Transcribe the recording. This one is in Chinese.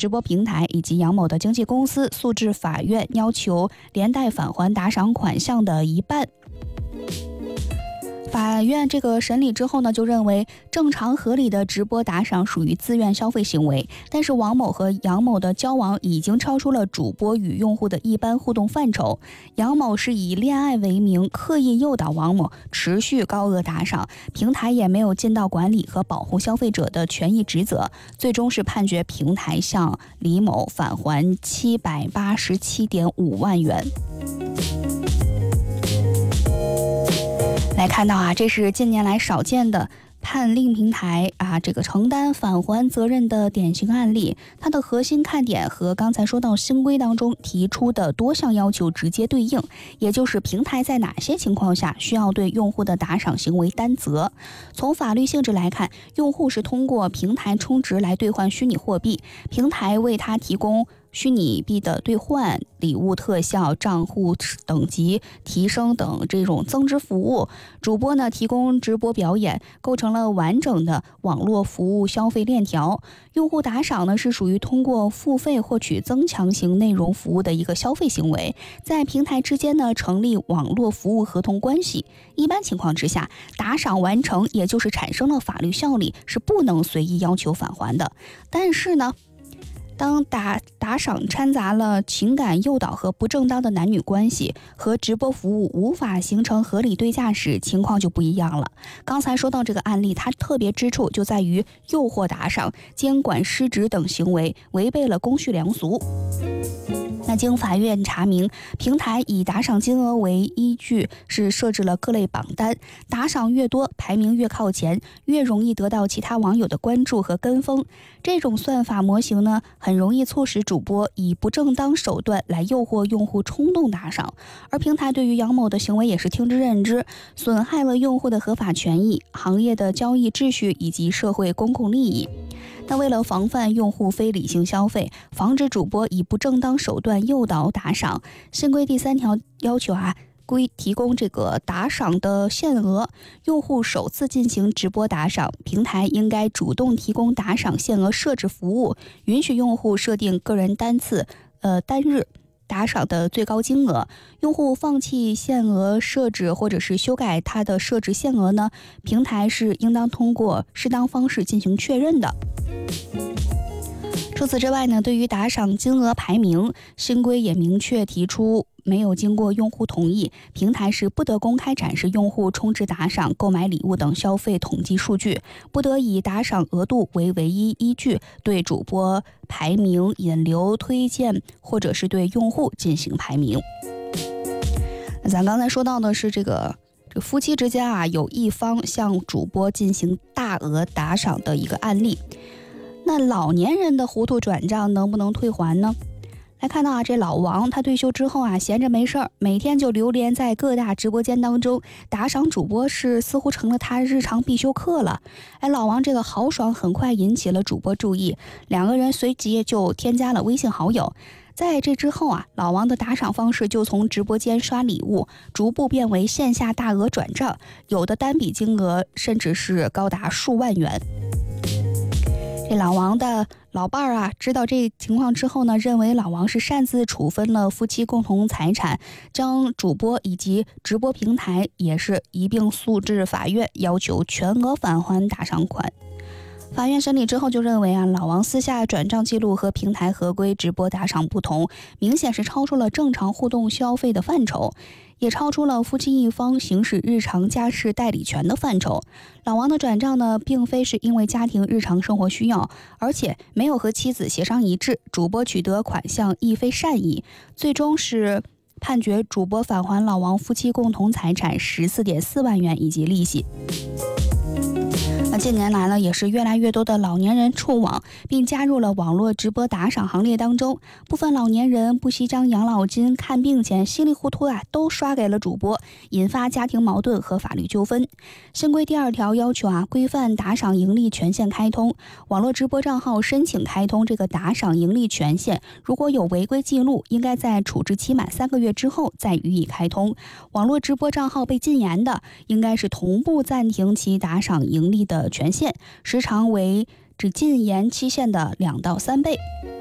直播平台以及杨某的经纪公司诉至法院，要求连带返还打赏款项的一半。法院这个审理之后呢，就认为正常合理的直播打赏属于自愿消费行为，但是王某和杨某的交往已经超出了主播与用户的一般互动范畴。杨某是以恋爱为名刻意诱导王某持续高额打赏，平台也没有尽到管理和保护消费者的权益职责，最终是判决平台向李某返还787.5万元。来看到这是近年来少见的判令平台这个承担返还责任的典型案例。它的核心看点和刚才说到新规当中提出的多项要求直接对应，也就是平台在哪些情况下需要对用户的打赏行为担责。从法律性质来看，用户是通过平台充值来兑换虚拟货币，平台为他提供虚拟币的兑换、礼物特效、账户等级提升等这种增值服务，主播呢提供直播表演，构成了完整的网络服务消费链条。用户打赏呢是属于通过付费获取增强型内容服务的一个消费行为，在平台之间呢成立网络服务合同关系。一般情况之下，打赏完成也就是产生了法律效力，是不能随意要求返还的。但是呢，当打赏掺杂了情感诱导和不正当的男女关系，和直播服务无法形成合理对价时，情况就不一样了。刚才说到这个案例，它特别之处就在于诱惑打赏、监管失职等行为违背了公序良俗。那经法院查明，平台以打赏金额为依据，是设置了各类榜单，打赏越多，排名越靠前，越容易得到其他网友的关注和跟风。这种算法模型呢，很容易促使主播以不正当手段来诱惑用户冲动打赏，而平台对于杨某的行为也是听之任之，损害了用户的合法权益、行业的交易秩序以及社会公共利益。那为了防范用户非理性消费，防止主播以不正当手段诱导打赏，新规第3条要求提供这个打赏的限额，用户首次进行直播打赏，平台应该主动提供打赏限额设置服务，允许用户设定个人单日打赏的最高金额。用户放弃限额设置或者是修改它的设置限额呢，平台是应当通过适当方式进行确认的。除此之外呢，对于打赏金额排名，新规也明确提出，没有经过用户同意，平台是不得公开展示用户充值打赏、购买礼物等消费统计数据，不得以打赏额度为唯一依据对主播排名、引流、推荐，或者是对用户进行排名。那咱刚才说到的是这个夫妻之间有一方向主播进行大额打赏的一个案例。那老年人的糊涂转账能不能退还呢？来看到这老王他退休之后闲着没事儿，每天就流连在各大直播间当中，打赏主播似乎成了他日常必修课了。老王这个豪爽很快引起了主播注意，两个人随即就添加了微信好友。在这之后老王的打赏方式就从直播间刷礼物逐步变为线下大额转账，有的单笔金额甚至是高达数万元。这老王的老伴儿知道这情况之后呢，认为老王是擅自处分了夫妻共同财产，将主播以及直播平台也是一并诉至法院，要求全额返还打赏款。法院审理之后就认为老王私下转账记录和平台合规直播打赏不同，明显是超出了正常互动消费的范畴，也超出了夫妻一方行使日常家事代理权的范畴。老王的转账呢，并非是因为家庭日常生活需要，而且没有和妻子协商一致，主播取得款项亦非善意，最终是判决主播返还老王夫妻共同财产14.4万元以及利息。那近年来呢，也是越来越多的老年人触网，并加入了网络直播打赏行列当中。部分老年人不惜将养老金、看病钱稀里糊涂都刷给了主播，引发家庭矛盾和法律纠纷。新规第2条要求规范打赏盈利权限开通，网络直播账号申请开通这个打赏盈利权限，如果有违规记录，应该在处置期满3个月之后再予以开通。网络直播账号被禁言的，应该是同步暂停其打赏盈利的权限，时长为只禁言期限的2到3倍。